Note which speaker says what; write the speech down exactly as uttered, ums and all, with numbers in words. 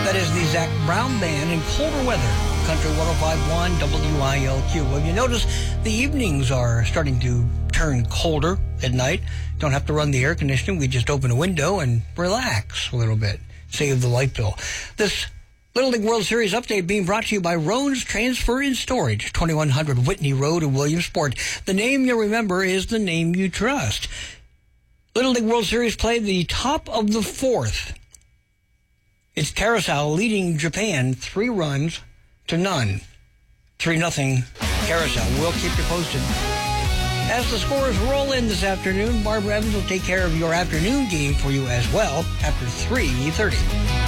Speaker 1: That is the Zach Brown Band in colder weather. Country one oh five point one W I L Q. Well, you notice the evenings are starting to turn colder at night. Don't have to run the air conditioning. We just open a window and relax a little bit. Save the light bill. This Little League World Series update being brought to you by Roan's Transfer and Storage, twenty-one hundred Whitney Road in Williamsport. The name you'll remember is the name you trust. Little League World Series played the top of the fourth. It's Carousel leading Japan three runs to none. Three nothing Carousel. We'll keep you posted. As the scores roll in this afternoon, Barbara Evans will take care of your afternoon game for you as well after three thirty.